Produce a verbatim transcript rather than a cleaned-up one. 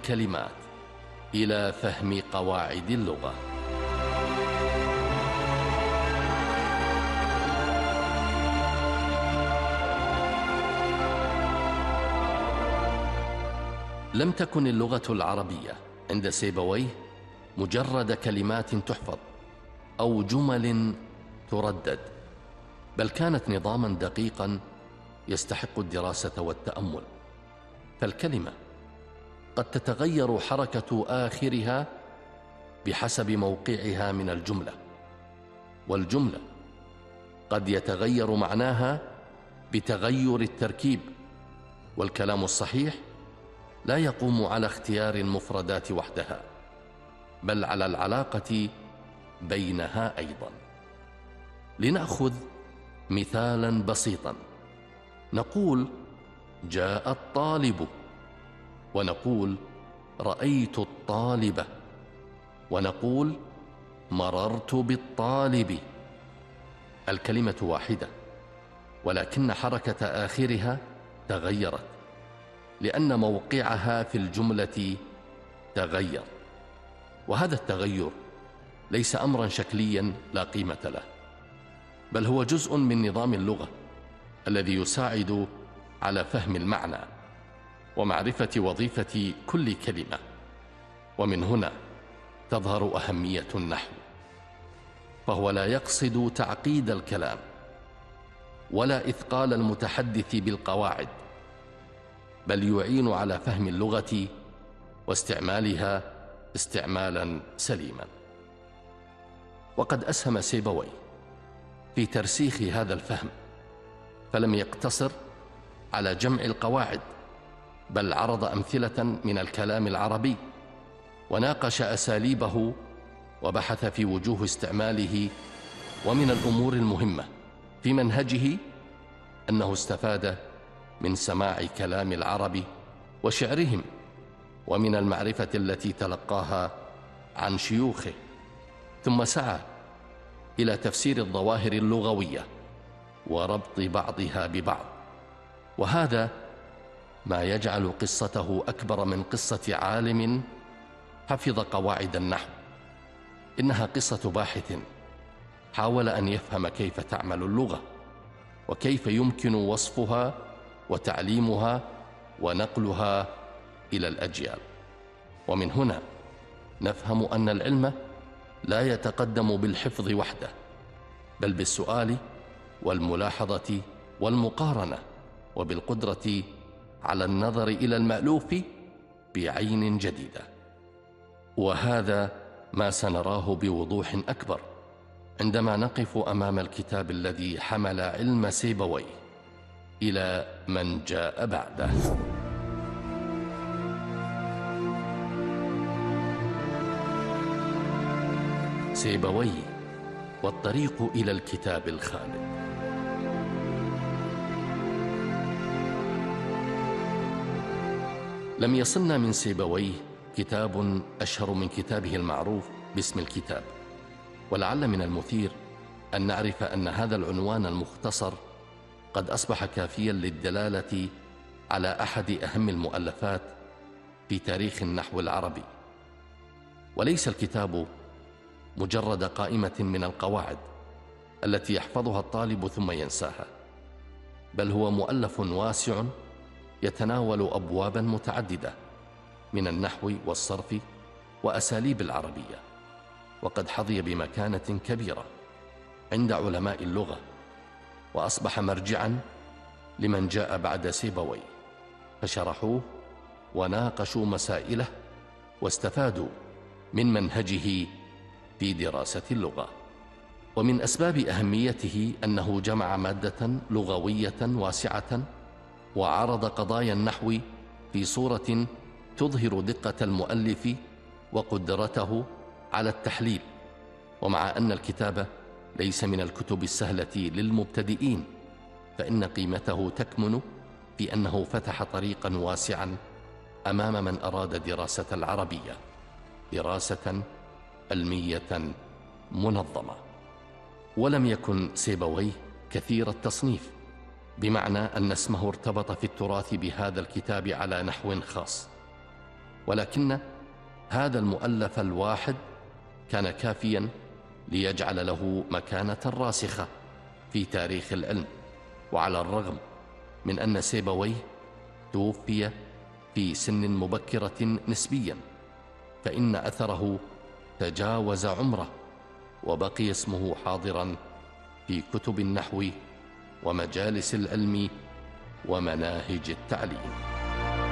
الكلمات إلى فهم قواعد اللغة. لم تكن اللغة العربية عند سيبويه مجرد كلمات تحفظ أو جمل تردد، بل كانت نظاما دقيقا يستحق الدراسة والتأمل. فالكلمة قد تتغير حركة آخرها بحسب موقعها من الجملة، والجملة قد يتغير معناها بتغير التركيب، والكلام الصحيح لا يقوم على اختيار المفردات وحدها، بل على العلاقة بينها أيضا. لنأخذ مثالا بسيطا، نقول جاء الطالب، ونقول رأيت الطالبة، ونقول مررت بالطالب. الكلمة واحدة، ولكن حركة آخرها تغيرت لأن موقعها في الجملة تغير، وهذا التغير ليس أمرا شكليا لا قيمة له، بل هو جزء من نظام اللغة الذي يساعد على فهم المعنى ومعرفة وظيفة كل كلمة. ومن هنا تظهر أهمية النحو، فهو لا يقصد تعقيد الكلام ولا إثقال المتحدث بالقواعد، بل يعين على فهم اللغة واستعمالها استعمالا سليما. وقد أسهم سيبويه في ترسيخ هذا الفهم، فلم يقتصر على جمع القواعد، بل عرض أمثلة من الكلام العربي، وناقش أساليبه وبحث في وجوه استعماله. ومن الأمور المهمة في منهجه أنه استفاد من سماع كلام العرب وشعرهم، ومن المعرفة التي تلقاها عن شيوخه، ثم سعى إلى تفسير الظواهر اللغوية وربط بعضها ببعض، وهذا ما يجعل قصته أكبر من قصة عالم حفظ قواعد النحو. إنها قصة باحث حاول أن يفهم كيف تعمل اللغة، وكيف يمكن وصفها وتعليمها ونقلها إلى الأجيال. ومن هنا نفهم أن العلم لا يتقدم بالحفظ وحده، بل بالسؤال والملاحظة والمقارنة، وبالقدرة على النظر إلى المألوف بعين جديدة. وهذا ما سنراه بوضوح أكبر عندما نقف أمام الكتاب الذي حمل علم سيبويه إلى من جاء بعده. سيبويه والطريق إلى الكتاب الخالد. لم يصلنا من سيبويه كتاب أشهر من كتابه المعروف باسم الكتاب، ولعل من المثير أن نعرف أن هذا العنوان المختصر قد أصبح كافيا للدلالة على أحد أهم المؤلفات في تاريخ النحو العربي. وليس الكتاب مجرد قائمة من القواعد التي يحفظها الطالب ثم ينساها، بل هو مؤلف واسع يتناول أبوابا متعددة من النحو والصرف وأساليب العربية، وقد حظي بمكانة كبيرة عند علماء اللغة، وأصبح مرجعا لمن جاء بعد سيبويه، فشرحوه وناقشوا مسائله واستفادوا من منهجه في دراسة اللغة. ومن أسباب أهميته أنه جمع مادة لغوية واسعة، وعرض قضايا النحو في صورة تظهر دقة المؤلف وقدرته على التحليل. ومع أن الكتاب ليس من الكتب السهلة للمبتدئين، فإن قيمته تكمن في أنه فتح طريقا واسعا أمام من أراد دراسة العربية دراسة علمية منظمة. ولم يكن سيبويه كثير التصنيف، بمعنى أن اسمه ارتبط في التراث بهذا الكتاب على نحو خاص، ولكن هذا المؤلف الواحد كان كافيا ليجعل له مكانة راسخة في تاريخ العلم. وعلى الرغم من أن سيبويه توفي في سن مبكرة نسبيا، فإن أثره تجاوز عمره، وبقي اسمه حاضرا في كتب النحو ومجالس العلم ومناهج التعليم.